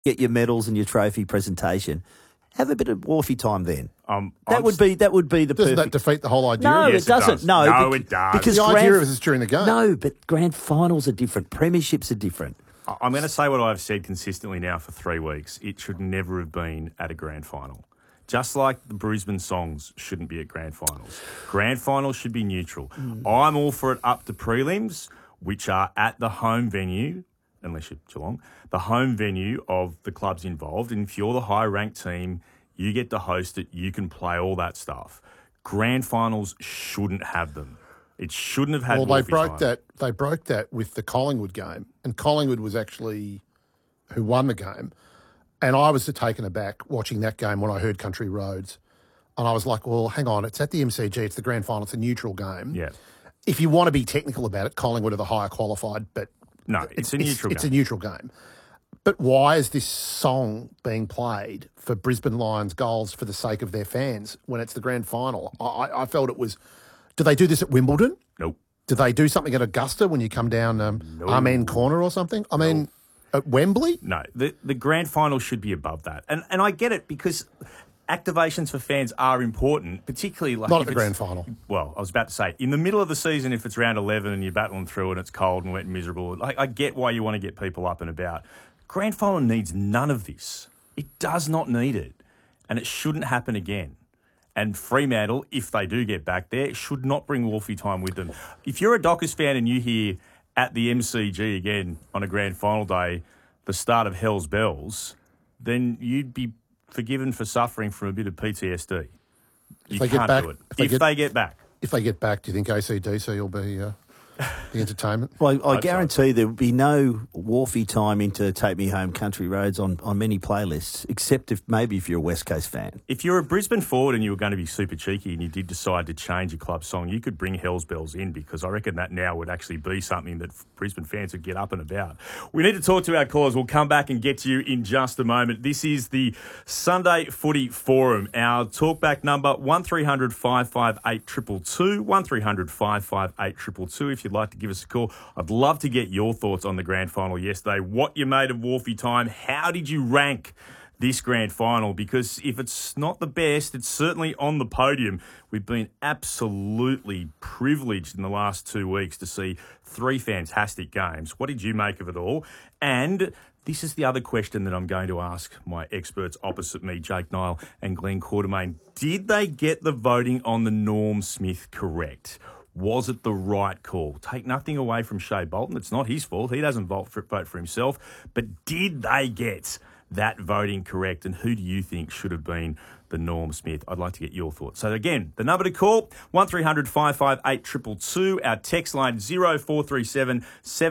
get your medals and your trophy presentation. Have a bit of Wharfie time then. That would be the Doesn't perfect. that defeat the whole idea? No, Yes, it doesn't. it does. No, It does. Because The idea is it's during the game. No, but grand finals are different. Premierships are different. I'm going to say what I've said consistently now for 3 weeks. It should never have been at a grand final. Just like the Brisbane Songs shouldn't be at grand finals. Grand finals should be neutral. I'm all for it up to prelims, which are at the home venue, unless you're Geelong, the home venue of the clubs involved. And if you're the high-ranked team, you get to host it, you can play all that stuff. Grand finals shouldn't have them. It shouldn't have had. Well, Wharfie time. They broke that with the Collingwood game, and Collingwood was actually who won the game. And I was taken aback watching that game when I heard Country Roads, and I was like, "Well, hang on, it's at the MCG, it's the grand final, it's a neutral game. Yeah. If you want to be technical about it, Collingwood are the higher qualified, but No, it's a neutral game. It's a neutral game. But why is this song being played for Brisbane Lions goals for the sake of their fans when it's the grand final? I felt it was. Do they do this at Wimbledon? Nope. Do they do something at Augusta when you come down Amen Corner or something? I mean, at Wembley? No, the grand final should be above that. And I get it because activations for fans are important, particularly like Not at the grand final. Well, I was about to say, in the middle of the season, if it's round 11 and you're battling through and it's cold and wet and miserable, I get why you want to get people up and about. Grand final needs none of this. It does not need it. And it shouldn't happen again. And Fremantle, if they do get back there, should not bring Wharfie time with them. If you're a Dockers fan and you hear at the MCG again on a grand final day the start of Hell's Bells, then you'd be forgiven for suffering from a bit of PTSD. You can't do it. If they get back. If they get back, do you think ACDC will be the entertainment? Well, I guarantee there will be no Wharfie time into Take Me Home Country Roads on many playlists, except if you're a West Coast fan. If you're a Brisbane forward and you were going to be super cheeky and you did decide to change your club song, you could bring Hell's Bells in because I reckon that now would actually be something that Brisbane fans would get up and about. We need to talk to our callers. We'll come back and get to you in just a moment. This is the Sunday Footy Forum. Our talkback number, 1300 558 222, 1300 558 222 if you'd like to give us a call. I'd love to get your thoughts on the grand final yesterday. What you made of Wharfie time? How did you rank this grand final? Because if it's not the best, it's certainly on the podium. We've been absolutely privileged in the last 2 weeks to see 3 fantastic games. What did you make of it all? And this is the other question that I'm going to ask my experts opposite me, Jake Nile and Glenn Quartermain. Did they get the voting on the Norm Smith correct? Was it the right call? Take nothing away from Shea Bolton. It's not his fault. He doesn't vote for himself. But did they get that voting correct? And who do you think should have been the Norm Smith? I'd like to get your thoughts. So again, the number to call, 1300 558 222. Our text line, 0437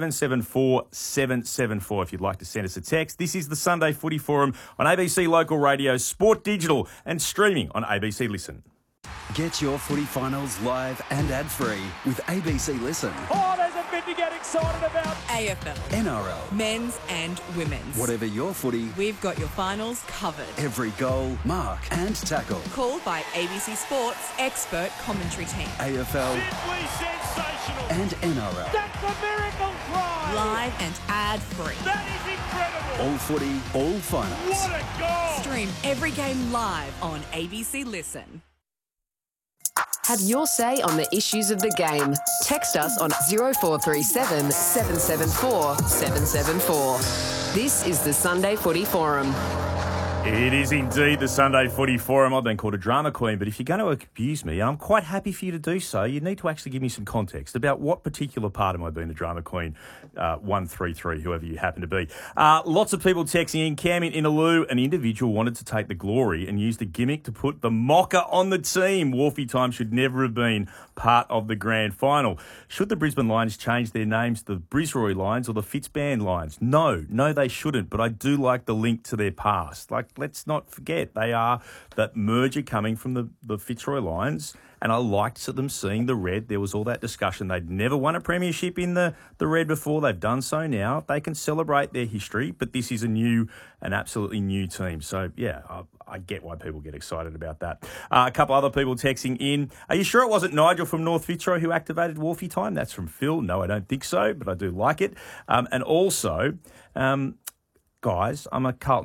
774 774 if you'd like to send us a text. This is the Sunday Footy Forum on ABC Local Radio, Sport Digital and streaming on ABC Listen. Get your footy finals live and ad-free with ABC Listen. Oh, there's a bit to get excited about. AFL, NRL, men's and women's. whatever your footy, We've got your finals covered. every goal, mark and tackle. Called by ABC Sports expert commentary team. AFL Simply sensational. and NRL. That's a miracle try. Live and ad-free. That is incredible. All footy, all finals. What a goal. Stream every game live on ABC Listen. Have your say on the issues of the game. Text us on 0437 774 774. This is the Sunday Footy Forum. It is indeed the Sunday Footy Forum. I've been called a drama queen, but if you're going to abuse me, and I'm quite happy for you to do so, you need to actually give me some context about what particular part am I being the drama queen, 133, whoever you happen to be. Lots of people texting in. Cam in Inaloo, an individual wanted to take the glory and use the gimmick to put the mocker on the team. Wharfie time should never have been part of the grand final. Should the Brisbane Lions change their names to the Brisroy Lions or the Fitzband Lions? No, they shouldn't, but I do like the link to their past. Let's not forget, they are that merger coming from the Fitzroy Lions, and I liked them seeing the red. There was all that discussion. They'd never won a premiership in the red before. They've done so now. They can celebrate their history, but this is an absolutely new team. So, yeah, I get why people get excited about that. A couple other people texting in. Are you sure it wasn't Nigel from North Fitzroy who activated Wharfie time? That's from Phil. No, I don't think so, but I do like it. And also, guys, I'm a Carlton